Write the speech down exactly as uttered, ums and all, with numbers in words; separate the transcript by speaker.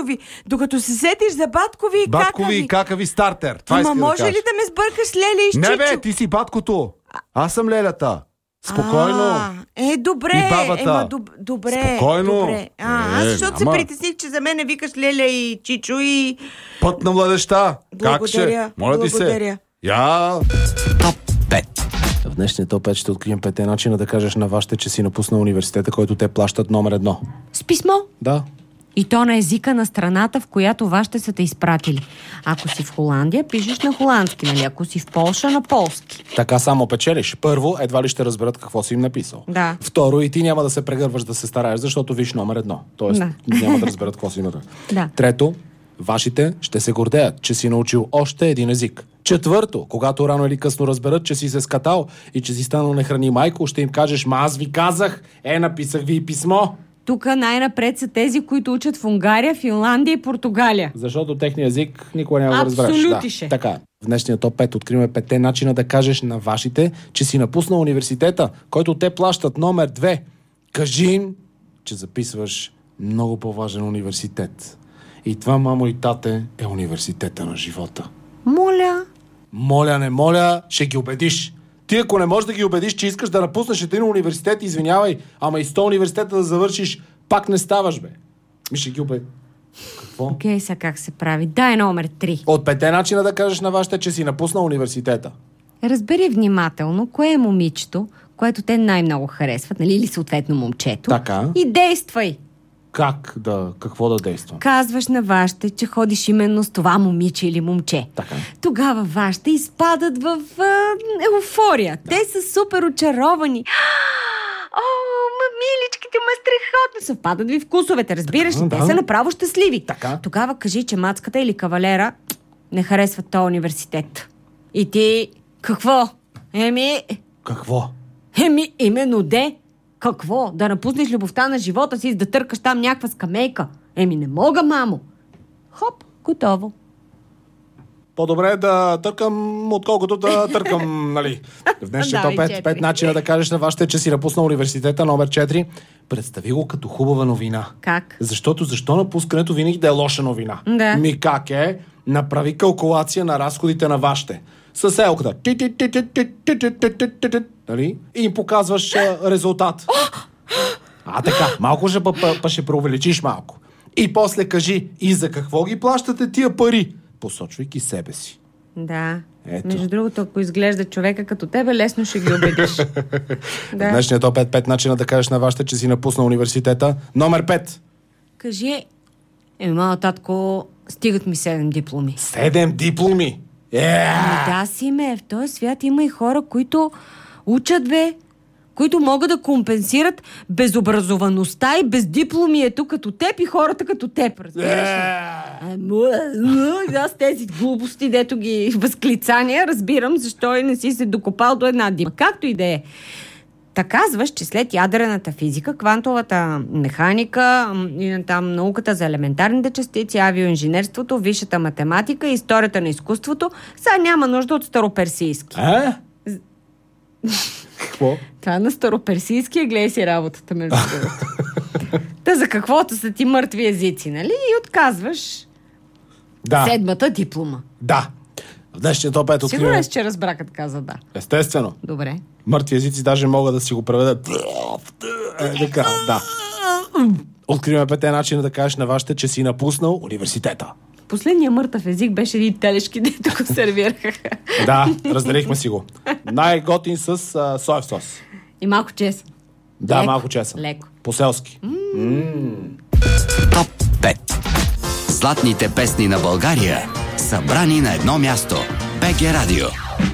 Speaker 1: Дядови, докато се сетиш за баткови и какави.
Speaker 2: Баткови и какави стартер. Това
Speaker 1: Ама
Speaker 2: иска да
Speaker 1: може
Speaker 2: кажа.
Speaker 1: ли да ме сбъркаш с Леля и с
Speaker 2: Не
Speaker 1: Чичо?
Speaker 2: бе, ти си баткото. Аз съм Лелята. Спокойно.
Speaker 1: А, е, добре.
Speaker 2: И бабата.
Speaker 1: Ема, доб, добре.
Speaker 2: Спокойно.
Speaker 1: Добре. А,
Speaker 2: Е,
Speaker 1: аз защото
Speaker 2: няма.
Speaker 1: се притесних, че за мен не викаш Леля и Чичо и...
Speaker 2: Път на младежта. Как ще?
Speaker 1: Благодаря,
Speaker 2: Моля ти се.
Speaker 1: благодаря.
Speaker 2: Я...
Speaker 3: Топ пет.
Speaker 4: В днешния топ пет ще открием петте начина да кажеш на вашите, че си напуснал университета, който те плащат номер едно.
Speaker 5: С писмо.
Speaker 4: Да.
Speaker 5: И то на езика на страната, в която вашите са те изпратили. Ако си в Холандия, пишеш на холандски, нали? Ако си в Полша, на полски.
Speaker 4: Така само печелиш. Първо, едва ли ще разберат какво си им написал.
Speaker 5: Да.
Speaker 4: Второ, и ти няма да се прегърваш да се стараеш, защото виж номер едно. Тоест,
Speaker 5: Да.
Speaker 4: няма да разберат какво си им написал.
Speaker 5: Да.
Speaker 4: Трето, вашите ще се гордеят, че си научил още един език. Четвърто, когато рано или късно разберат, че си се скатал и че си станал не храни майко, ще им кажеш: ма аз ви казах, е, написах ви и писмо.
Speaker 5: Тук най-напред са тези, които учат в Унгария, Финландия и Португалия.
Speaker 4: Защото техния език никога няма да разбереш.
Speaker 5: Абсолютише.
Speaker 4: Да, така. В днешния топ пет откриваме петте начина да кажеш на вашите, че си напуснал университета, който те плащат. Номер две. Кажи им, че записваш много по-важен университет. И това, мамо и тате, е университета на живота.
Speaker 5: Моля.
Speaker 4: Моля, не моля, ще ги убедиш. Ти ако не можеш да ги убедиш, че искаш да напуснеш един университет, извинявай, ама и сто университета да завършиш, пак не ставаш, бе. Ми ще ги убеди. Какво?
Speaker 5: Окей, сега как се прави? Дай номер три.
Speaker 4: От петте начина да кажеш на вашите, че си напуснал университета.
Speaker 5: Разбери внимателно, кое е момичето, което те най-много харесват, нали, или съответно момчето.
Speaker 4: Така.
Speaker 5: И действай.
Speaker 4: Как да, какво да действам?
Speaker 5: Казваш на вашите, че ходиш именно с това момиче или момче.
Speaker 4: Така.
Speaker 5: Тогава вашите изпадат в а, еуфория. Да. Те са супер очаровани. О, ма миличките, ма страхотно. Съвпадат ви вкусовете, разбираш ли?
Speaker 4: Да,
Speaker 5: Те
Speaker 4: да.
Speaker 5: са направо щастливи.
Speaker 4: Така.
Speaker 5: Тогава кажи, че мацката или кавалера не харесват този университет. И ти, какво? Еми,
Speaker 4: Какво?
Speaker 5: еми, именно де. Какво? Да напуснеш любовта на живота си, да търкаш там някаква скамейка? Еми, не мога, мамо. Хоп, готово.
Speaker 4: По-добре е да търкам, отколкото да търкам, нали? В днешния
Speaker 5: Давай,
Speaker 4: топ пет,
Speaker 5: четири.
Speaker 4: пет начина да кажеш на вашите, че си напуснал университета. Номер четири. Представи го като хубава новина.
Speaker 5: Как?
Speaker 4: Защото защо напускането винаги да е лоша новина?
Speaker 5: Да.
Speaker 4: Ми как е? Направи калкулация на разходите на вашите. С елката. Нали? И им показваш а, резултат. А така, малко ще, па, па, па ще преувеличиш малко. И после кажи, и за какво ги плащате тия пари? Посочвайки себе си.
Speaker 5: Да.
Speaker 4: Ето.
Speaker 5: Между другото, ако изглежда човека като тебе, лесно ще ги убедиш.
Speaker 4: В
Speaker 5: Да.
Speaker 4: днешния топ пет, пет начина да кажеш на вашите, че си напуснал университета. Номер пет.
Speaker 5: Кажи, е, мала татко, стигат ми седем дипломи.
Speaker 4: Седем дипломи. Е!
Speaker 5: Ами да, си ме, в този свят има и хора, които учат, бе, които могат да компенсират безобразоваността и бездипломието като теб и хората като теб, разбираш ли? А, му- му- Аз тези глупости, дето ги възклицания, разбирам защо и не си се докопал до една дима. Както и да е. Та казваш, че след ядрената физика, квантовата механика м, и там науката за елементарните частици, авиоинженерството, висшата математика и историята на изкуството, сега няма нужда от староперсийски.
Speaker 4: А? Какво?
Speaker 5: Това на староперсийския гледай си работата, между другото. Та за каквото са ти мъртви езици, нали? И отказваш
Speaker 4: Да.
Speaker 5: седмата диплома.
Speaker 4: Да. В днешния топ пет
Speaker 5: Сигурен
Speaker 4: откриваме...
Speaker 5: си, че разбра, като каза да.
Speaker 4: Естествено.
Speaker 5: Добре.
Speaker 4: Мъртви езици даже могат да си го преведат. Е, така, да. Откриваме петте начина да кажеш на вашите, че си напуснал университета.
Speaker 5: Последният мъртъв език беше един телешки, дето го сервираха.
Speaker 4: Да, разделихме си го. Най-готин с а, соев сос.
Speaker 5: И малко чесън.
Speaker 4: Да,
Speaker 5: Леко,
Speaker 4: малко чесън.
Speaker 5: леко.
Speaker 4: По-селски.
Speaker 3: Топ пет. Златните песни на България, събрани на едно място. БГ Радио.